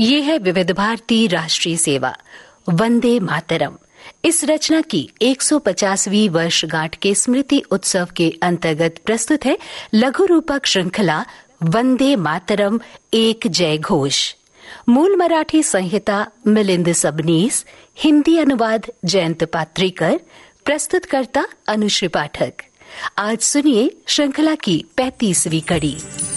ये है विविध भारती राष्ट्रीय सेवा वंदे मातरम। इस रचना की 150वीं वर्षगांठ के स्मृति उत्सव के अंतर्गत प्रस्तुत है लघु रूपक श्रृंखला वंदे मातरम एक जय घोष। मूल मराठी संहिता मिलिंद सबनीस, हिंदी अनुवाद जयंत पात्रीकर, प्रस्तुतकर्ता अनुश्री पाठक। आज सुनिए श्रृंखला की 35वीं कड़ी।